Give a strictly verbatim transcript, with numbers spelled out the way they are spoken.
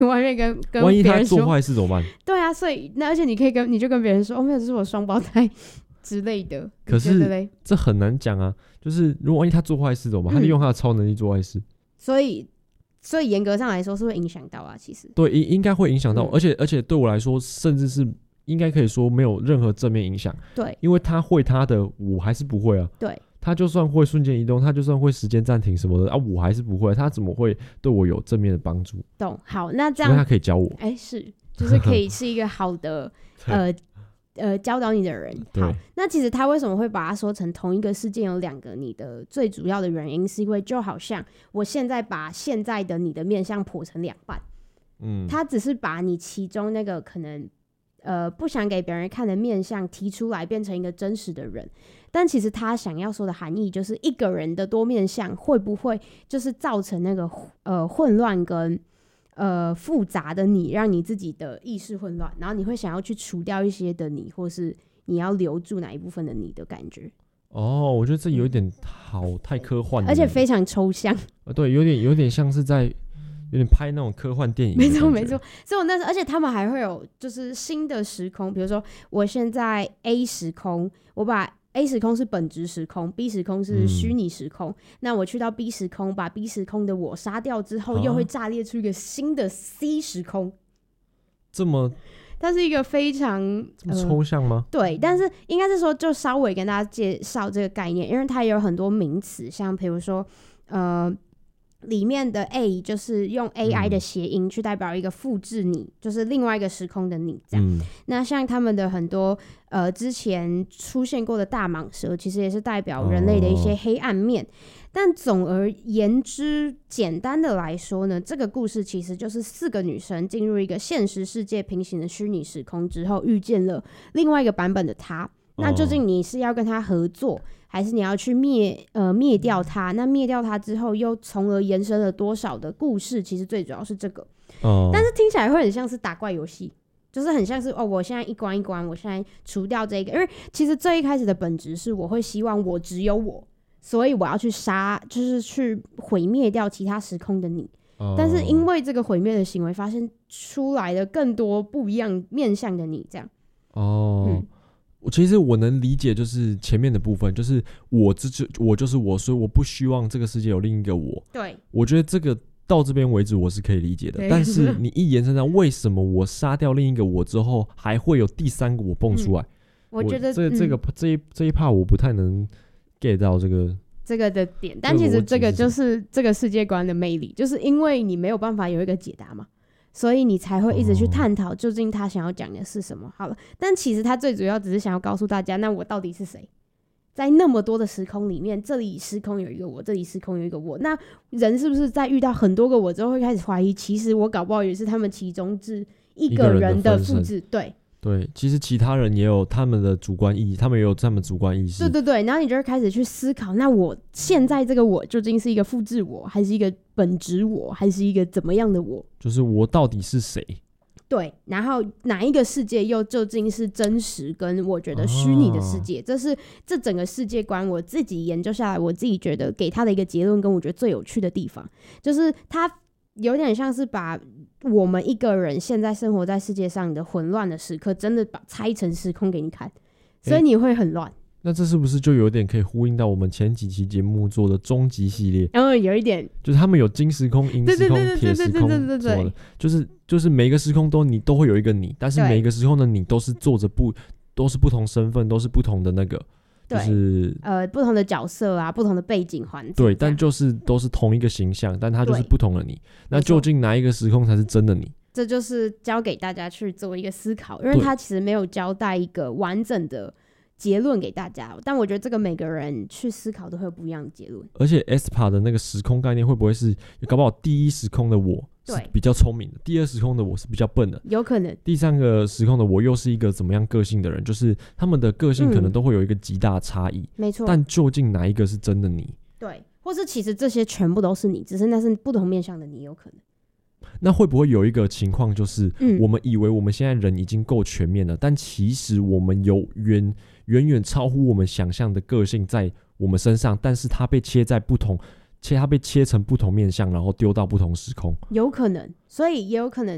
外面跟跟万一他别人说做坏事怎么办？ 对啊，所以那而且你可以跟你就跟别人说，哦，没有，这是我双胞胎之类的。 可是对对这很难讲啊，就是如果万一他做坏事怎么办？ 嗯、 他利用他的超能力做坏事， 所以所以严格上来说是会影响到啊，其实对，应应该会影响到， 嗯、 而且而且对我来说，甚至是应该可以说没有任何正面影响。 对， 因为他会他的，我还是不会啊。 对， 他就算会瞬间移动，他就算会时间暂停什么的啊，我还是不会，他怎么会对我有正面的帮助？ 懂。好，那这样因为他可以教我， 哎、欸，是，就是可以是一个好的呃呃教导你的人。好，那其实他为什么会把它说成同一个事件有两个你的最主要的原因，是因为就好像我现在把现在的你的面相剖成两半，嗯，他只是把你其中那个可能呃不想给别人看的面相提出来，变成一个真实的人。但其实他想要说的含义就是一个人的多面相会不会就是造成那个呃混乱跟呃复杂的你，让你自己的意识混乱，然后你会想要去除掉一些的你，或是你要留住哪一部分的你的感觉。 哦，我觉得这有点好太科幻了， 而且非常抽象。 呃，对，有点有点像是在有点拍那种科幻电影。 没错没错，所以我那时候，而且他们还会有就是新的时空，比如说我现在 A 时空，我把A 时空是本质时空 ，B 时空是虚拟时空、嗯。那我去到 B 时空，把 B 时空的我杀掉之后，啊、又会炸裂出一个新的 C 时空。 这么， 它是一个非常这么抽象吗、 呃？对，但是应该是说，就稍微跟大家介绍这个概念，因为它也有很多名词，像比如说，呃。里面的 A 就是用 A I 的谐音去代表一个复制你、嗯、就是另外一个时空的你这样、嗯、那像他们的很多呃之前出现过的大蟒蛇其实也是代表人类的一些黑暗面、哦、但总而言之简单的来说呢，这个故事其实就是四个女生进入一个现实世界平行的虚拟时空之后遇见了另外一个版本的她、哦、那究竟你是要跟她合作还是你要去灭呃灭掉它？那灭掉它之后，又从而延伸了多少的故事？其实最主要是这个，哦、但是听起来会很像是打怪游戏，就是很像是哦，我现在一关一关，我现在除掉这个，因为其实最一开始的本质是我会希望我只有我，所以我要去杀，就是去毁灭掉其他时空的你。哦、但是因为这个毁灭的行为，发现出来了更多不一样面向的你，这样。 哦。嗯，其实我能理解，就是前面的部分，就是我这就我就是我，所以我不希望这个世界有另一个我。 对， 我觉得这个到这边为止我是可以理解的。但是你一延伸到为什么我杀掉另一个我之后，还会有第三个我蹦出来？嗯、 我觉得这这个、嗯、这一这一 part 我不太能 get 到这个这个的点，但其实这个就是这个世界观的魅力，就是因为你没有办法有一个解答嘛。所以你才会一直去探讨究竟他想要讲的是什么。好了，但其实他最主要只是想要告诉大家，那我到底是谁？在那么多的时空里面，这里时空有一个我，这里时空有一个我，那人是不是在遇到很多个我之后会开始怀疑，其实我搞不好也是他们其中之一个人的复制？对对，其实其他人也有他们的主观意义，他们也有他们主观意识。 对对对，然后你就会开始去思考，那我现在这个我究竟是一个复制我，还是一个本质我，还是一个怎么样的我？ 就是我到底是谁？ 对，然后哪一个世界又究竟是真实跟我觉得虚拟的世界、啊、这是这整个世界观我自己研究下来，我自己觉得给他的一个结论跟我觉得最有趣的地方，就是他有点像是把我们一个人现在生活在世界上的混乱的时刻真的把拆成时空给你看，所以你会很乱、欸。 那这是不是就有点可以呼应到我们前几期节目做的终极系列？ 嗯，有一点， 就是他们有金时空、银时空、铁时空什么的，就是就是每个时空都你都会有一个你，但是每个时空的你都是做着不都是不同身份，都是不同的那个，就是呃不同的角色啊，不同的背景环境。 对，但就是都是同一个形象，但它就是不同的你。那究竟哪一个时空才是真的你？ 这就是交给大家去做一个思考，因为他其实没有交代一个完整的结论给大家，但我觉得这个每个人去思考都会有不一样的结论。 而且 E S P A 的那个时空概念会不会是搞不好第一时空的我是比较聪明的，第二时空的我是比较笨的， 有可能第三个时空的我又是一个怎么样个性的人，就是他们的个性可能都会有一个极大的差异、嗯、没错，但究竟哪一个是真的你？ 对，或是其实这些全部都是你，只是那是不同面向的你，有可能。 那会不会有一个情况，就是我们以为我们现在人已经够全面了、嗯、但其实我们有远远远超乎我们想象的个性在我们身上，但是它被切在不同切它被切成不同面向，然后丢到不同时空？ 有可能，所以也有可能